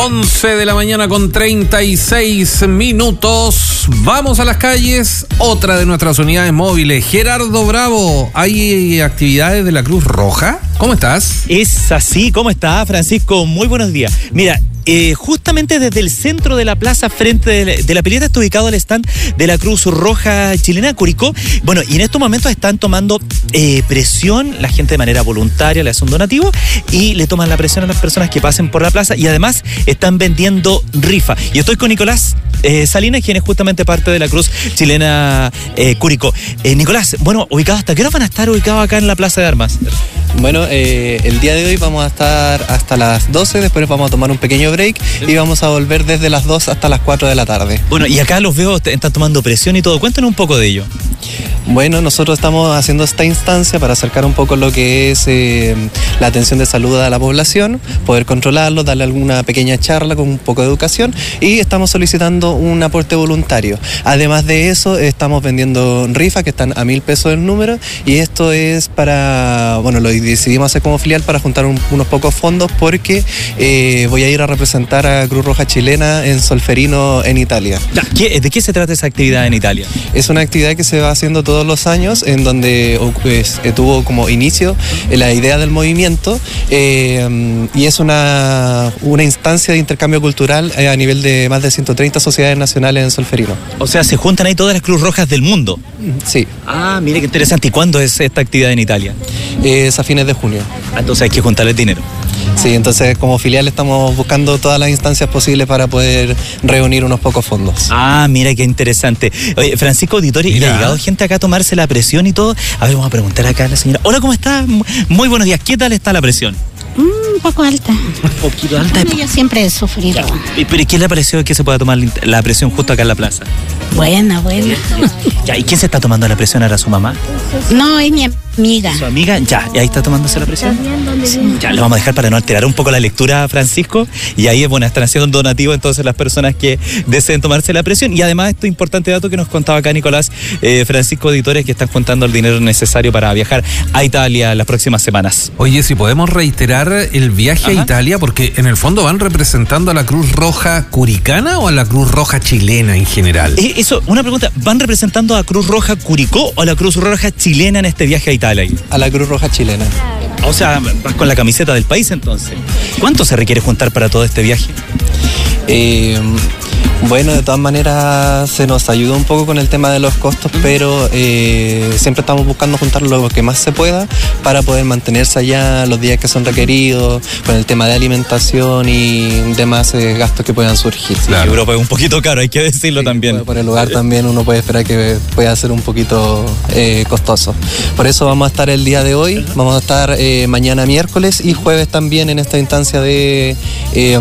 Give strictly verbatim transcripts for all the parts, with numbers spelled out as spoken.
once de la mañana con treinta y seis minutos. Vamos a las calles. Otra de nuestras unidades móviles. Gerardo Bravo, ¿hay actividades de la Cruz Roja? ¿Cómo estás? Es así, ¿cómo está, Francisco? Muy buenos días. Mira, eh, justamente desde el centro de la plaza, frente de la, de la pileta, está ubicado el stand de la Cruz Roja Chilena, Curicó. Bueno, y en estos momentos están tomando eh, presión, la gente de manera voluntaria le hace un donativo y le toman la presión a las personas que pasen por la plaza, y además están vendiendo rifa. Y estoy con Nicolás eh, Salinas, quien es justamente parte de la Cruz Chilena eh, Curicó. Eh, Nicolás, bueno, ubicado, ¿hasta qué hora van a estar ubicados acá en la Plaza de Armas? Bueno, eh, el día de hoy vamos a estar hasta las doce, después vamos a tomar un pequeño break y vamos a volver desde las dos hasta las cuatro de la tarde. Bueno, y acá los veo, están tomando presión y todo. Cuéntanos un poco de ello. Bueno, nosotros estamos haciendo esta instancia para acercar un poco lo que es eh, la atención de salud a la población, poder controlarlo, darle alguna pequeña charla con un poco de educación, y estamos solicitando un aporte voluntario. Además de eso, estamos vendiendo rifas que están a mil pesos el número, y esto es para, bueno, lo decidimos hacer como filial para juntar un, unos pocos fondos, porque eh, voy a ir a representar a Cruz Roja Chilena en Solferino, en Italia. ¿Qué, ¿De qué se trata esa actividad en Italia? Es una actividad que se va haciendo todos los años, en donde pues, tuvo como inicio la idea del movimiento, eh, y es una, una instancia de intercambio cultural a nivel de más de ciento treinta sociedades nacionales en Solferino. O sea, se juntan ahí todas las Cruz Rojas del mundo. Sí. Ah, mire qué interesante. ¿Y cuándo es esta actividad en Italia? Es a fines de junio. Entonces hay que juntarles dinero. Sí, entonces como filial estamos buscando todas las instancias posibles para poder reunir unos pocos fondos. Ah, mira qué interesante. Oye, Francisco Auditorio, ¿y ha llegado gente acá a tomarse la presión y todo? A ver, vamos a preguntar acá a la señora. Hola, ¿cómo está? Muy buenos días. ¿Qué tal está la presión? Un poco alta. Un poquito alta. Bueno, yo siempre he sufrido. Ya. ¿Pero qué le pareció que se pueda tomar la presión justo acá en la plaza? Buena, buena. Ya, ¿y quién se está tomando la presión ahora? ¿Su mamá? No, es mi amiga. ¿Su amiga? Ya, ¿y ahí está tomándose la presión? Sí. Ya, le vamos a dejar para no alterar un poco la lectura, Francisco. Y ahí, bueno, están haciendo un donativo entonces las personas que deseen tomarse la presión. Y además, este importante dato que nos contaba acá Nicolás, eh, Francisco Auditores, que están contando el dinero necesario para viajar a Italia las próximas semanas. Oye, si podemos reiterar el viaje Ajá. a Italia, porque en el fondo van representando a la Cruz Roja Curicana o a la Cruz Roja Chilena en general. Eh, eso, una pregunta, ¿van representando a Cruz Roja Curicó o a la Cruz Roja Chilena en este viaje a Italia? A la Cruz Roja Chilena. O sea, vas con la camiseta del país entonces. ¿Cuánto se requiere juntar para todo este viaje? Eh, bueno, de todas maneras se nos ayuda un poco con el tema de los costos, pero eh, siempre estamos buscando juntar lo que más se pueda para poder mantenerse allá los días que son requeridos, con el tema de alimentación y demás eh, gastos que puedan surgir. Claro. Europa es un poquito caro, hay que decirlo sí, también. Por el lugar también uno puede esperar que pueda ser un poquito eh, costoso. Por eso vamos a estar el día de hoy, vamos a estar eh, mañana miércoles y jueves también en esta instancia de... Eh,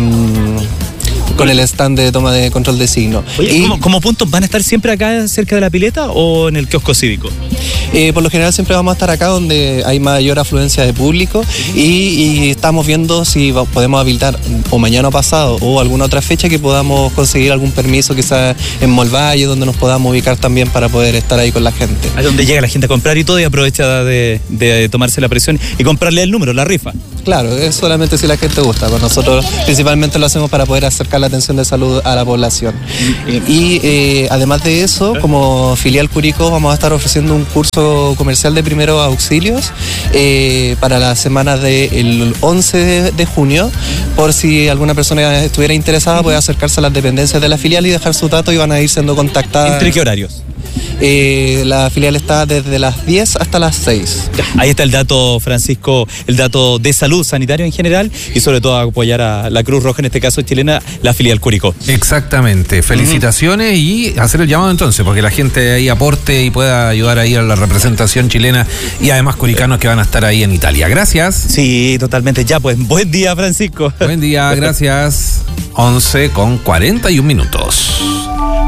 con el stand de toma de control de signo. Oye, y, ¿cómo, ¿Cómo puntos van a estar siempre acá cerca de la pileta o en el kiosco cívico? Eh, por lo general siempre vamos a estar acá donde hay mayor afluencia de público y, y estamos viendo si podemos habilitar o mañana o pasado o alguna otra fecha que podamos conseguir algún permiso quizás en Molvalle, donde nos podamos ubicar también para poder estar ahí con la gente. A donde llega la gente a comprar y todo y aprovecha de, de tomarse la presión y comprarle el número, la rifa. Claro, es solamente si la gente gusta, pues nosotros principalmente lo hacemos para poder acercar la atención de salud a la población. Y eh, además de eso, como filial Curicó vamos a estar ofreciendo un curso comercial de primeros auxilios eh, para la semana del once de, de junio, por si alguna persona estuviera interesada puede acercarse a las dependencias de la filial y dejar su dato y van a ir siendo contactadas. ¿Entre qué horarios? Eh, la filial está desde las diez hasta las seis. Ya, ahí está el dato, Francisco, el dato de salud sanitario en general y sobre todo apoyar a la Cruz Roja, en este caso chilena, la filial Curicó. Exactamente, felicitaciones uh-huh. y hacer el llamado entonces, porque la gente ahí aporte y pueda ayudar ahí a la representación chilena y además curicanos que van a estar ahí en Italia. Gracias. Sí, totalmente. Ya, pues, buen día, Francisco. Buen día, gracias. once con cuarenta y un minutos.